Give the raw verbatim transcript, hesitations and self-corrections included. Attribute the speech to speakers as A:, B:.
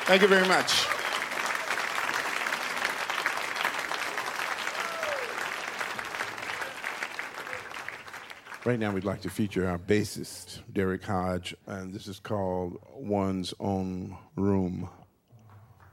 A: Thank you very much. Right now, we'd like to feature our bassist, Derek Hodge, and this is called One's Own Room.